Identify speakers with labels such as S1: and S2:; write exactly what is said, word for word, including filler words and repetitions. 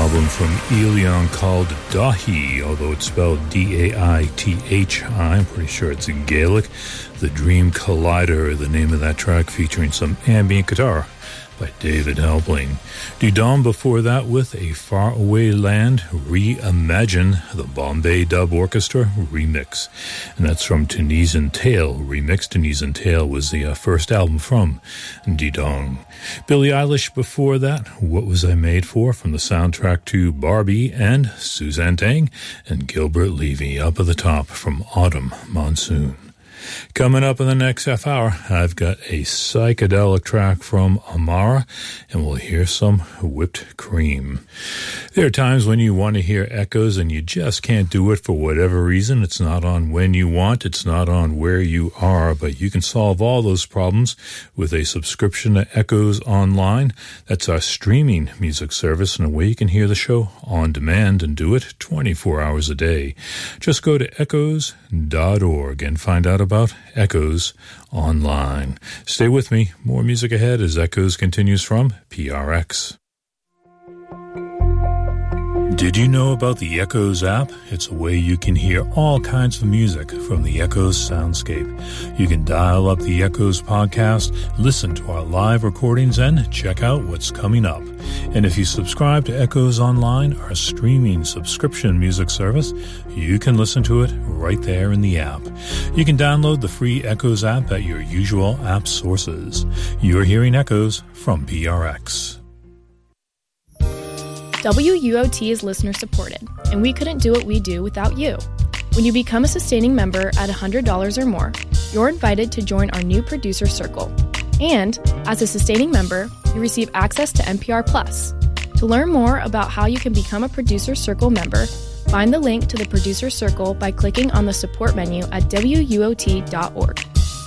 S1: album from Ailion called Daithí, although it's spelled D A I T H I. I'm pretty sure it's in Gaelic. The Dream Collider, the name of that track, featuring some ambient guitar by David Helpling. Dudon before that with A Faraway Land Reimagine, the Bombay Dub Orchestra remix. And that's from Tunisian Tale remix. Tunisian Tale was the uh, first album from Dudon. Billie Eilish before that, What Was I Made For, from the soundtrack to Barbie, and Suzanne Tang and Gilbert Levy up at the top from Autumn Monsoon. Coming up in the next half hour, I've got a psychedelic track from Amara, and we'll hear some whipped cream. There are times when you want to hear echoes and you just can't do it for whatever reason. It's not on when you want, it's not on where you are, but you can solve all those problems with a subscription to Echoes Online. That's our streaming music service and a way you can hear the show on demand and do it twenty-four hours a day. Just go to echoes dot org and find out about Echoes Online. Stay with me. More music ahead as Echoes continues from P R X. Did you know about the Echoes app? It's a way you can hear all kinds of music from the Echoes soundscape. You can dial up the Echoes podcast, listen to our live recordings, and check out what's coming up. And if you subscribe to Echoes Online, our streaming subscription music service, you can listen to it right there in the app. You can download the free Echoes app at your usual app sources. You're hearing Echoes from P R X.
S2: W U O T is listener-supported, and we couldn't do what we do without you. When you become a sustaining member at one hundred dollars or more, you're invited to join our new producer circle. And, as a sustaining member, you receive access to N P R Plus. To learn more about how you can become a producer circle member, find the link to the producer circle by clicking on the support menu at W U O T dot org.